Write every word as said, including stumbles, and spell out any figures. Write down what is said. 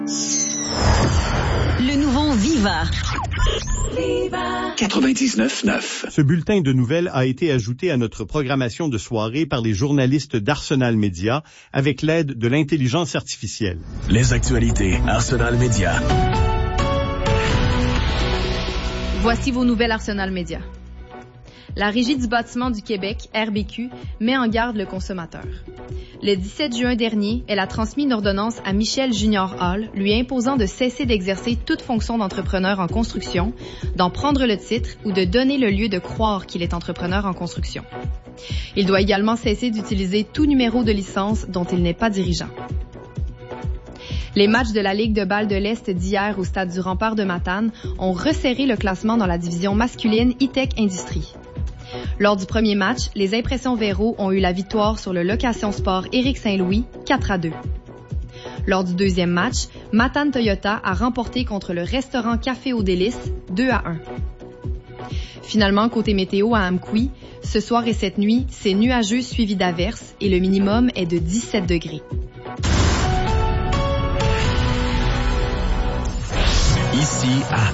Le nouveau Viva. Viva. quatre-vingt-dix-neuf neuf. Ce bulletin de nouvelles a été ajouté à notre programmation de soirée par les journalistes d'Arsenal Média avec l'aide de l'intelligence artificielle. Les actualités Arsenal Média. Voici vos nouvelles Arsenal Média. La Régie du bâtiment du Québec, R B Q, met en garde le consommateur. Le dix-sept juin dernier, elle a transmis une ordonnance à Michel Junior Hall, lui imposant de cesser d'exercer toute fonction d'entrepreneur en construction, d'en prendre le titre ou de donner le lieu de croire qu'il est entrepreneur en construction. Il doit également cesser d'utiliser tout numéro de licence dont il n'est pas dirigeant. Les matchs de la Ligue de balle de l'Est d'hier au stade du Rempart de Matane ont resserré le classement dans la division masculine E-Tech Industrie. Lors du premier match, les Impressions Véro ont eu la victoire sur le Location Sport Éric Saint-Louis, quatre à deux. Lors du deuxième match, Matane Toyota a remporté contre le restaurant Café aux Délices, deux à un. Finalement, côté météo à Amqui, ce soir et cette nuit, c'est nuageux suivi d'averses et le minimum est de dix-sept degrés. Ici à